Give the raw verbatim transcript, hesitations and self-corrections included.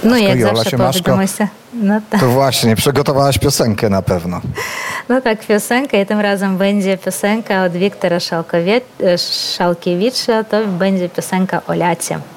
No jak Jola zawsze Siemaszko, powidamy się. No tak. To właśnie, przygotowałaś piosenkę na pewno. No tak, piosenka i tym razem będzie piosenka od Wiktora Szalkowie- Szalkiewicza, to będzie piosenka o lacie.